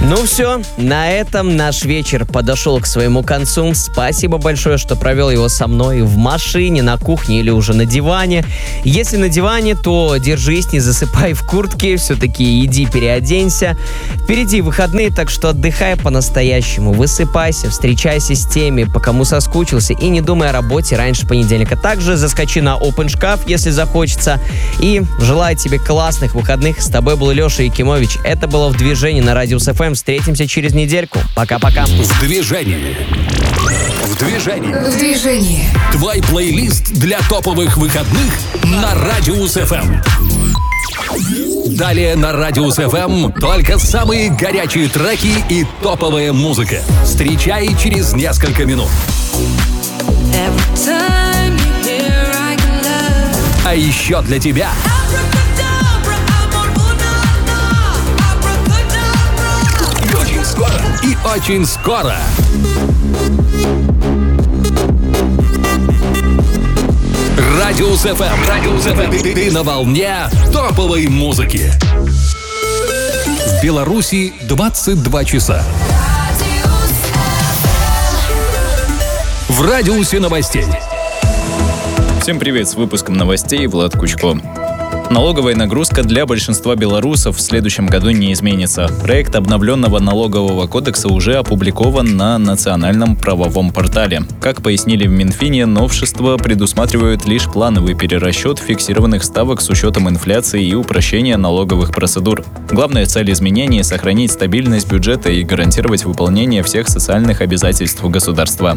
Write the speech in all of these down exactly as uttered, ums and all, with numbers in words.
Ну все, на этом наш вечер подошел к своему концу. Спасибо большое, что провел его со мной в машине, на кухне или уже на диване. Если на диване, то держись, не засыпай в куртке, все-таки иди переоденься. Впереди выходные, так что отдыхай по-настоящему, высыпайся, встречайся с теми, по кому соскучился, и не думай о работе раньше понедельника. Также заскочи на OpenShkaf, если захочется. И желаю тебе классных выходных. С тобой был Леша Якимович. Это было «В движении» на Радиус эф эм. Встретимся через недельку. Пока-пока. В движении. В движении. В движении. Твой плейлист для топовых выходных на Радиус эф эм. Далее на Радиус эф эм только самые горячие треки и топовая музыка. Встречай через несколько минут. А еще для тебя очень скоро и очень скоро Радиус эф эм. Радиус эф эм. Ты на волне топовой музыки. В Беларуси двадцать два часа. В радиусе новостей. Всем привет, с выпуском новостей Влад Кучко. Налоговая нагрузка для большинства белорусов в следующем году не изменится. Проект обновленного налогового кодекса уже опубликован на национальном правовом портале. Как пояснили в Минфине, новшества предусматривают лишь плановый перерасчет фиксированных ставок с учетом инфляции и упрощение налоговых процедур. Главная цель изменений – сохранить стабильность бюджета и гарантировать выполнение всех социальных обязательств государства.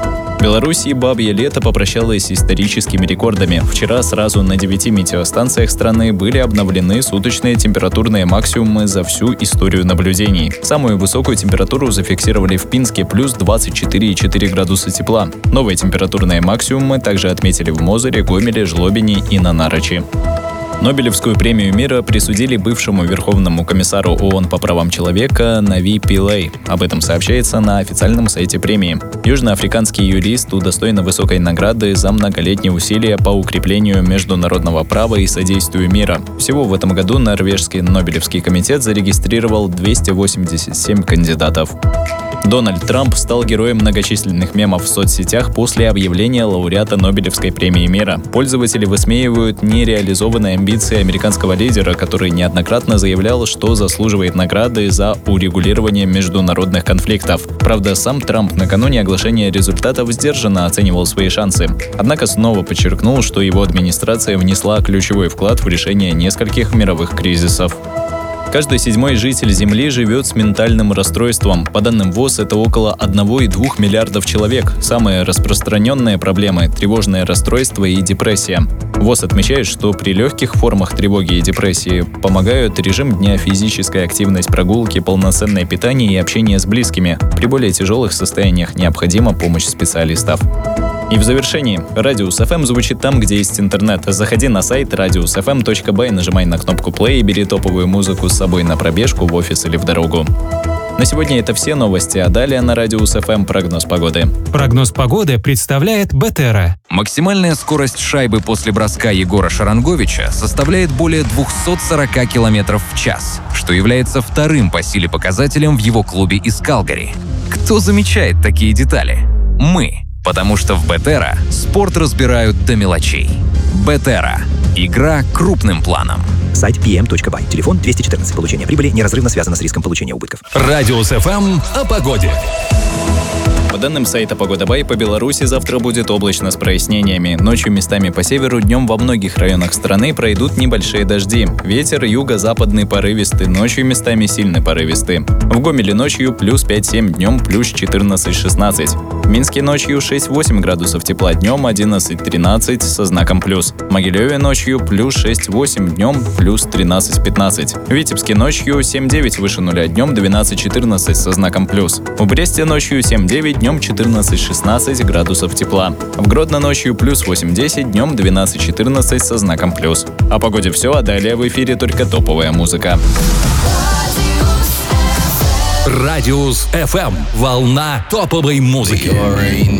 В Беларуси бабье лето попрощалось с историческими рекордами. Вчера сразу на девяти метеостанциях страны были обновлены суточные температурные максимумы за всю историю наблюдений. Самую высокую температуру зафиксировали в Пинске – плюс двадцать четыре и четыре градуса тепла. Новые температурные максимумы также отметили в Мозыре, Гомеле, Жлобине и на Нарочи. Нобелевскую премию мира присудили бывшему верховному комиссару ООН по правам человека Нави Пиллэй. Об этом сообщается на официальном сайте премии. Южноафриканский юрист удостоен высокой награды за многолетние усилия по укреплению международного права и содействию мира. Всего в этом году норвежский Нобелевский комитет зарегистрировал двести восемьдесят семь кандидатов. Дональд Трамп стал героем многочисленных мемов в соцсетях после объявления лауреата Нобелевской премии мира. Пользователи высмеивают нереализованные амбиции американского лидера, который неоднократно заявлял, что заслуживает награды за урегулирование международных конфликтов. Правда, сам Трамп накануне оглашения результатов сдержанно оценивал свои шансы. Однако снова подчеркнул, что его администрация внесла ключевой вклад в решение нескольких мировых кризисов. Каждый седьмой житель Земли живет с ментальным расстройством. По данным ВОЗ, это около одного и двух миллиардов человек. Самые распространенные проблемы – тревожное расстройство и депрессия. ВОЗ отмечает, что при легких формах тревоги и депрессии помогают режим дня, физическая активность, прогулки, полноценное питание и общение с близкими. При более тяжелых состояниях необходима помощь специалистов. И в завершении, Радиус эф эм звучит там, где есть интернет. Заходи на сайт радиус эф эм точка бай, нажимай на кнопку play и бери топовую музыку с собой на пробежку, в офис или в дорогу. На сегодня это все новости, а далее на Радиус эф эм прогноз погоды. Прогноз погоды представляет Бетера. Максимальная скорость шайбы после броска Егора Шаранговича составляет более двухсот сорока километров в час, что является вторым по силе показателем в его клубе из Калгари. Кто замечает такие детали? Мы. Потому что в Бетера спорт разбирают до мелочей. Бетера. Игра крупным планом. Сайт пи эм точка бай. Телефон двести четырнадцать. Получение прибыли неразрывно связано с риском получения убытков. Радиус эф эм о погоде. По данным сайта Погода.бай, по Беларуси завтра будет облачно с прояснениями. Ночью местами по северу, днем во многих районах страны пройдут небольшие дожди. Ветер юго-западный порывистый, ночью местами сильный порывистый. В Гомеле ночью плюс пять-семь, днем плюс четырнадцать-шестнадцать. В Минске ночью шесть-восемь градусов тепла, днем одиннадцать-тринадцать со знаком плюс. В Могилеве ночью плюс шесть-восемь, днем плюс тринадцать-пятнадцать. В Витебске ночью семь-девять выше нуля, днем двенадцать-четырнадцать со знаком плюс. В Бресте ночью семь-девять, днем четырнадцать-шестнадцать градусов тепла. В Гродно ночью плюс восемь-десять, днем двенадцать-четырнадцать со знаком плюс. О погоде все, а далее в эфире только топовая музыка. Радиус эф эм. Волна топовой музыки.